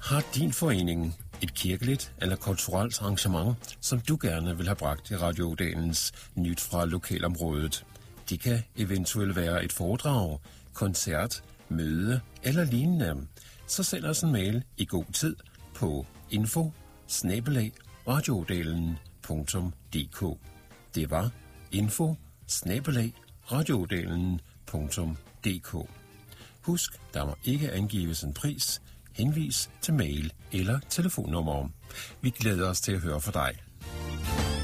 Har din forening et kirkeligt eller kulturelt arrangement, som du gerne vil have bragt i radiodelens nyt fra lokalområdet? Det kan eventuelt være et foredrag, koncert, møde eller lignende. Så send os en mail i god tid på info@radiodelen.dk. Det var info@radiodelen.dk. Husk, der må ikke angives en pris. Henvis til mail eller telefonnummer. Vi glæder os til at høre fra dig.